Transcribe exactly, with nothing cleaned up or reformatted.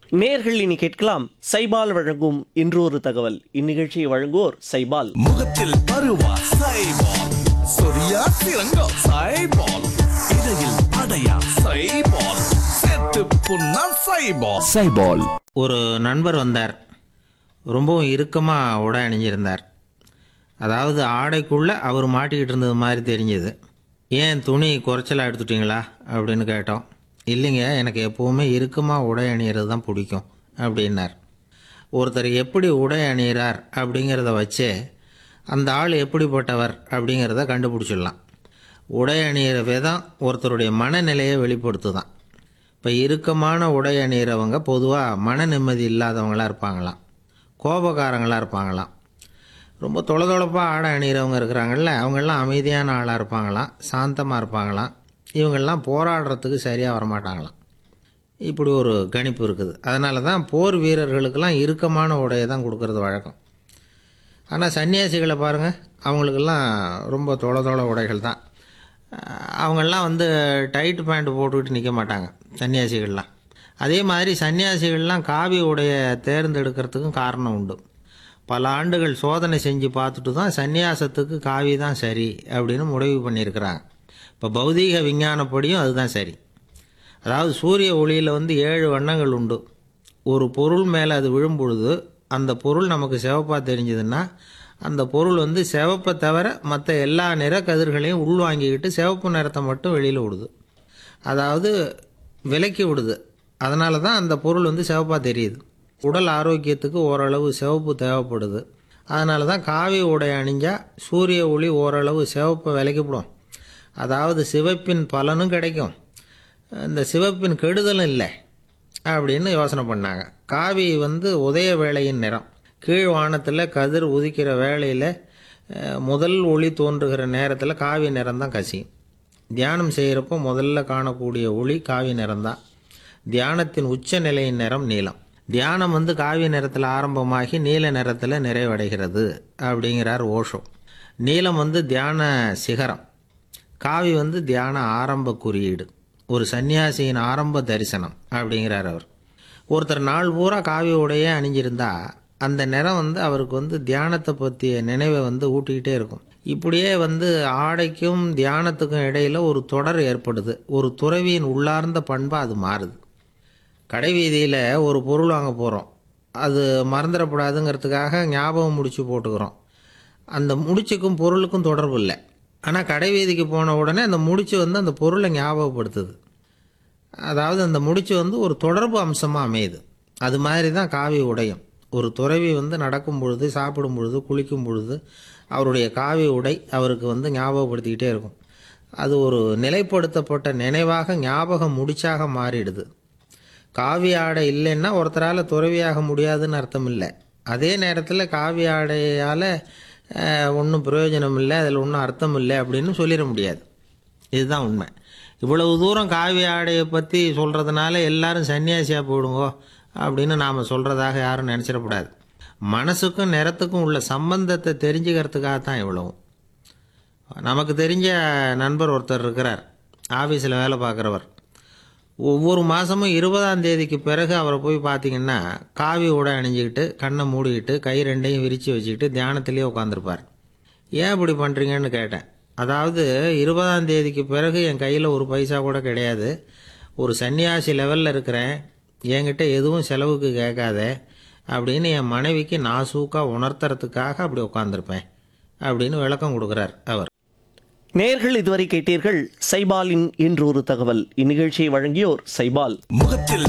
நேர்கள் இனி கேட்கலாம் சைபால் வழங்கும் இன்றொரு தகவல். இந்நிகழ்ச்சியை வழங்குவோர் சைபால். முகத்தில் பருவா சைபால், சொரியா சிறங்கா சைபால், இடையில் அடையா சைபால், செத்து புண்ணா சைபால் சைபால். ஒரு நண்பர் வந்தார். ரொம்பவும் இறுக்கமாக உடை அணிஞ்சிருந்தார். அதாவது ஆடைக்குள்ளே அவர் மாட்டிக்கிட்டு இருந்தது மாதிரி தெரிஞ்சது. ஏன் துணி குறைச்சலாக எடுத்துட்டிங்களா அப்படின்னு கேட்டோம். இல்லைங்க, எனக்கு எப்போவுமே இறுக்கமாக உடை அணிகிறது தான் பிடிக்கும் அப்படின்னார். ஒருத்தர் எப்படி உடை அணிகிறார் அப்படிங்கிறத வச்சே அந்த ஆள் எப்படிப்பட்டவர் அப்படிங்கிறத கண்டுபிடிச்சிடலாம். உடை அணிகிற விதம் ஒருத்தருடைய மனநிலையை வெளிப்படுத்து தான். இப்போ இறுக்கமான உடை அணிகிறவங்க பொதுவாக மன நிம்மதி இல்லாதவங்களாக இருப்பாங்களாம், கோபக்காரங்களாக இருப்பாங்களாம். ரொம்ப தொலைதொலைப்பாக ஆடை அணிகிறவங்க இருக்கிறாங்கல்ல, அவங்கெல்லாம் அமைதியான ஆளாக இருப்பாங்களாம், சாந்தமாக இருப்பாங்களாம். இவங்கெல்லாம் போராடுறதுக்கு சரியாக வரமாட்டாங்களாம். இப்படி ஒரு கணிப்பு இருக்குது. அதனால தான் போர் வீரர்களுக்கெல்லாம் இறுக்கமான உடையை தான் கொடுக்கறது வழக்கம். ஆனால் சன்னியாசிகளை பாருங்கள், அவங்களுக்கெல்லாம் ரொம்ப தொலை தொலை உடைகள் தான். அவங்கெல்லாம் வந்து டைட் பேண்ட் போட்டுக்கிட்டு நிற்க மாட்டாங்க சன்னியாசிகள்லாம். அதே மாதிரி சன்னியாசிகள்லாம் காவி உடையை தேர்ந்தெடுக்கிறதுக்கும் காரணம் உண்டு. பல ஆண்டுகள் சோதனை செஞ்சு பார்த்துட்டு தான் சன்னியாசத்துக்கு காவி தான் சரி அப்படின்னு முடிவு பண்ணியிருக்கிறாங்க. இப்போ பௌதீக விஞ்ஞானப்படியும் அதுதான் சரி. அதாவது சூரிய ஒளியில் வந்து ஏழு வண்ணங்கள் உண்டு. ஒரு பொருள் மேலே அது விழும்பொழுது அந்த பொருள் நமக்கு சிவப்பாக தெரிஞ்சதுன்னா அந்த பொருள் வந்து சிவப்பை தவிர மற்ற எல்லா நிற கதிர்களையும் உள்வாங்கிக்கிட்டு சிவப்பு நிறத்தை மட்டும் வெளியில் விடுது. அதாவது விலக்கி விடுது. அதனால தான் அந்த பொருள் வந்து சிவப்பாக தெரியுது. உடல் ஆரோக்கியத்துக்கு ஓரளவு சிவப்பு தேவைப்படுது. அதனால தான் காவி உடை அணிஞ்சால் சூரிய ஒளி ஓரளவு சிவப்பை விலக்கிவிடும். அதாவது சிவப்பின் பலனும் கிடைக்கும், இந்த சிவப்பின் கெடுதலும் இல்லை அப்படின்னு யோசனை பண்ணாங்க. காவி வந்து உதய வேளையின் நிறம். கீழ் வானத்தில் கதிர் உதிக்கிற வேளையில் முதல் ஒளி தோன்றுகிற நேரத்தில் காவி நிறம் தான் கசியும். தியானம் செய்கிறப்போ முதல்ல காணக்கூடிய ஒளி காவி நிறம்தான். தியானத்தின் உச்ச நிலையின் நிறம் நீலம். தியானம் வந்து காவி நிறத்தில் ஆரம்பமாகி நீல நிறத்தில் நிறைவடைகிறது அப்படிங்கிறார் ஓஷோ. நீலம் வந்து தியான சிகரம், காவி வந்து தியான ஆரம்ப குறியீடு, ஒரு சன்னியாசியின் ஆரம்ப தரிசனம் அப்படிங்கிறார் அவர். ஒருத்தர் நாள் பூரா காவி உடையே அணிஞ்சிருந்தா அந்த நிறம் வந்து அவருக்கு வந்து தியானத்தை பற்றிய நினைவை வந்து ஊட்டிக்கிட்டே இருக்கும். இப்படியே வந்து ஆடைக்கும் தியானத்துக்கும் இடையில் ஒரு தொடர் ஏற்படுது. ஒரு துறவியின் உள்ளார்ந்த பண்பாக அது மாறுது. கடை வீதியில் ஒரு பொருள் வாங்க போகிறோம், அது மறந்துடக்கூடாதுங்கிறதுக்காக ஞாபகம் முடிச்சு போட்டுக்கிறோம். அந்த முடிச்சுக்கும் பொருளுக்கும் தொடர்பு இல்லை. ஆனால் கடை வீதிக்கு போன உடனே அந்த முடிச்சு வந்து அந்த பொருளை ஞாபகப்படுத்துது. அதாவது அந்த முடிச்சு வந்து ஒரு தொடர்பு அம்சமாக அமையுது. அது மாதிரி தான் காவி உடையும். ஒரு துறவி வந்து நடக்கும் பொழுது, சாப்பிடும் பொழுது, குளிக்கும் பொழுது அவருடைய காவி உடை அவருக்கு வந்து ஞாபகப்படுத்திக்கிட்டே இருக்கும். அது ஒரு நிலைப்படுத்தப்பட்ட நினைவாக ஞாபகம் முடிச்சாக மாறிடுது. காவி ஆடை இல்லைன்னா ஒருத்தரால் துறவியாக முடியாதுன்னு அர்த்தம் இல்லை. அதே நேரத்தில் காவி ஆடையால் ஒன்றும் பிரயோஜனம் இல்லை, அதில் ஒன்றும் அர்த்தம் இல்லை அப்படின்னு சொல்லிட முடியாது. இதுதான் உண்மை. இவ்வளவு தூரம் காவி ஆடையை பற்றி சொல்கிறதுனால எல்லாரும் சன்னியாசியாக போயிடுங்கோ அப்படின்னு நாம் சொல்கிறதாக யாரும் நினச்சிடக்கூடாது. மனசுக்கும் நிறத்துக்கும் உள்ள சம்பந்தத்தை தெரிஞ்சுக்கிறதுக்காக தான் இவ்வளவும். நமக்கு தெரிஞ்ச நண்பர் ஒருத்தர் இருக்கிறார், ஆஃபீஸில் வேலை பார்க்குறவர். ஒவ்வொரு மாதமும் இருபதாம் தேதிக்கு பிறகு அவரை போய் பார்த்தீங்கன்னா காவி உடை அணிஞ்சிக்கிட்டு, கண்ணை மூடிக்கிட்டு, கை ரெண்டையும் விரித்து வச்சுக்கிட்டு தியானத்திலே உட்காந்துருப்பார். ஏன் இப்படி பண்ணுறீங்கன்னு கேட்டேன். அதாவது இருபதாம் தேதிக்கு பிறகு என் கையில் ஒரு பைசா கூட கிடையாது, ஒரு சன்னியாசி லெவலில் இருக்கிறேன், என்கிட்ட எதுவும் செலவுக்கு கேட்காத அப்படின்னு என் மனைவிக்கு நாசூக்காக உணர்த்துறதுக்காக அப்படி உட்காந்துருப்பேன் அப்படின்னு விளக்கம் கொடுக்குறார் அவர். நேர்கள் இதுவரை கேட்டீர்கள் சைபாலின் இன்றொரு தகவல். இந்நிகழ்ச்சியை வழங்கியோர் சைபால். முகத்தில்